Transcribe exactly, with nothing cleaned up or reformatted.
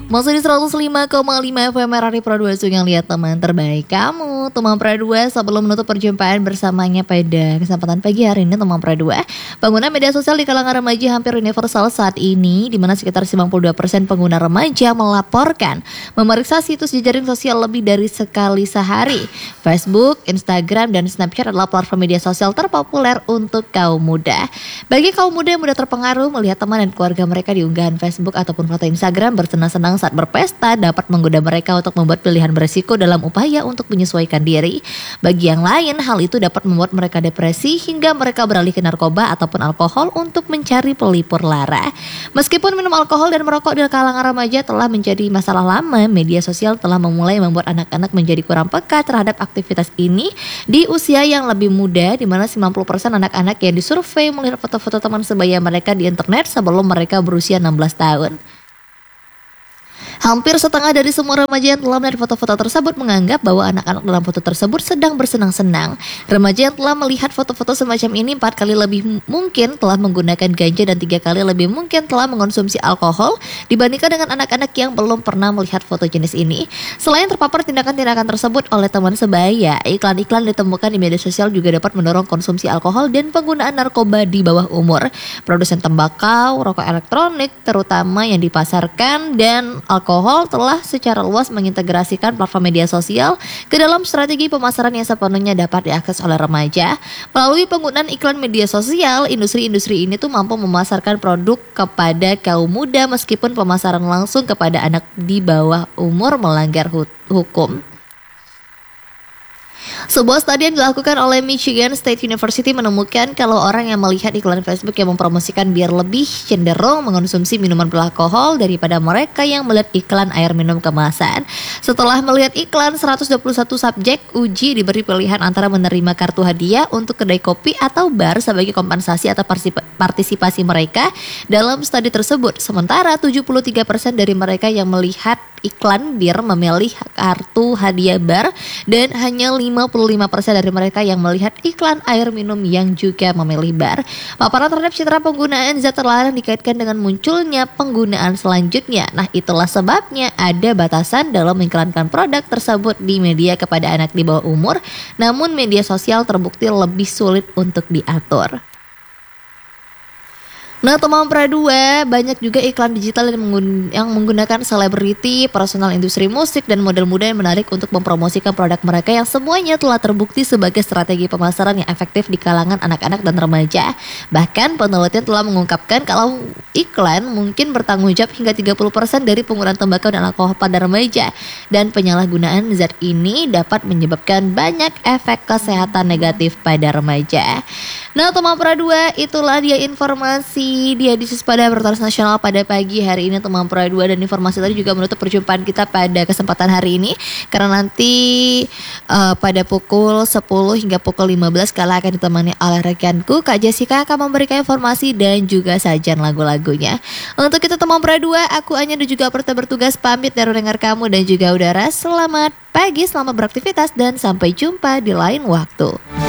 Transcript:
Masih di seratus lima koma lima F M Radio Pro dua yang lihat teman terbaik kamu. Teman Pro dua sebelum menutup perjumpaan bersamanya pada kesempatan pagi hari ini teman Pro dua, pengguna media sosial di kalangan remaja hampir universal saat ini, di mana sekitar sembilan puluh dua persen pengguna remaja melaporkan memeriksa situs jejaring sosial lebih dari sekali sehari. Facebook, Instagram, dan Snapchat adalah platform media sosial terpopuler untuk kaum muda. Bagi kaum muda yang mudah terpengaruh melihat teman dan keluarga mereka di unggahan Facebook ataupun foto Instagram bersenang-senang saat berpesta, dapat menggoda mereka untuk membuat pilihan beresiko dalam upaya untuk menyesuaikan diri. Bagi yang lain, hal itu dapat membuat mereka depresi hingga mereka beralih ke narkoba ataupun alkohol untuk mencari pelipur lara. Meskipun minum alkohol dan merokok di kalangan remaja telah menjadi masalah lama, media sosial telah memulai membuat anak-anak menjadi kurang peka terhadap aktivitas ini di usia yang lebih muda, di mana sembilan puluh persen anak-anak yang disurvei melihat foto-foto teman sebaya mereka di internet sebelum mereka berusia enam belas tahun. Hampir setengah dari semua remaja yang telah melihat foto-foto tersebut menganggap bahwa anak-anak dalam foto tersebut sedang bersenang-senang. Remaja yang telah melihat foto-foto semacam ini empat kali lebih mungkin telah menggunakan ganja dan tiga kali lebih mungkin telah mengonsumsi alkohol dibandingkan dengan anak-anak yang belum pernah melihat foto jenis ini. Selain terpapar tindakan-tindakan tersebut oleh teman sebaya, iklan-iklan ditemukan di media sosial juga dapat mendorong konsumsi alkohol dan penggunaan narkoba di bawah umur. Produsen tembakau, rokok elektronik terutama yang dipasarkan, dan alkohol telah secara luas mengintegrasikan platform media sosial ke dalam strategi pemasaran yang sepenuhnya dapat diakses oleh remaja. Melalui penggunaan iklan media sosial, industri-industri ini tuh mampu memasarkan produk kepada kaum muda meskipun pemasaran langsung kepada anak di bawah umur melanggar hukum. Sebuah studi yang dilakukan oleh Michigan State University menemukan kalau orang yang melihat iklan Facebook yang mempromosikan bir lebih cenderung mengonsumsi minuman beralkohol daripada mereka yang melihat iklan air minum kemasan. Setelah melihat iklan, seratus dua puluh satu subjek uji diberi pilihan antara menerima kartu hadiah untuk kedai kopi atau bar sebagai kompensasi atau partisipasi mereka dalam studi tersebut. Sementara tujuh puluh tiga persen dari mereka yang melihat iklan bir memilih kartu hadiah bar, dan hanya lima puluh lima persen dari mereka yang melihat iklan air minum yang juga memilih bar. Paparan terhadap citra penggunaan zat terlarang dikaitkan dengan munculnya penggunaan selanjutnya. Nah, itulah sebabnya ada batasan dalam mengiklankan produk tersebut di media kepada anak di bawah umur, namun media sosial terbukti lebih sulit untuk diatur. Nah, teman Pra dua, banyak juga iklan digital yang, menggun- yang menggunakan selebriti, personal industri musik, dan model muda yang menarik untuk mempromosikan produk mereka yang semuanya telah terbukti sebagai strategi pemasaran yang efektif di kalangan anak-anak dan remaja. Bahkan penelitian telah mengungkapkan kalau iklan mungkin bertanggung jawab hingga tiga puluh persen dari penggunaan tembakau dan alkohol pada remaja, dan penyalahgunaan zat ini dapat menyebabkan banyak efek kesehatan negatif pada remaja. Nah, teman Pra dua, itulah dia informasi di edisi pada Bertas Nasional pada pagi hari ini teman Pro dua, dan informasi tadi juga menutup perjumpaan kita pada kesempatan hari ini, karena nanti uh, pada pukul sepuluh hingga pukul lima belas kala akan ditemani oleh rekanku Kak Jessica akan memberikan informasi dan juga sajian lagu-lagunya. Untuk itu teman Pro dua, aku Anya dan juga Perta bertugas pamit dari dengar kamu dan juga udara. Selamat pagi, selamat beraktivitas, dan sampai jumpa di lain waktu.